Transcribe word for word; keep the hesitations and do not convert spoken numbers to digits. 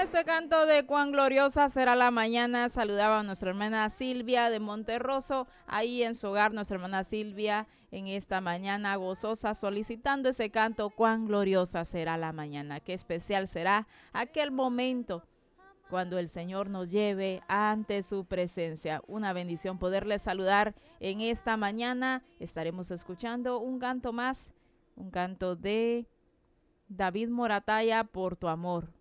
este canto de cuán gloriosa será la mañana, saludaba a nuestra hermana Silvia de Monterroso, ahí en su hogar, nuestra hermana Silvia, en esta mañana gozosa, solicitando ese canto, cuán gloriosa será la mañana, qué especial será aquel momento cuando el Señor nos lleve ante su presencia. Una bendición poderle saludar en esta mañana. Estaremos escuchando un canto más, un canto de David Morataya, Por tu amor.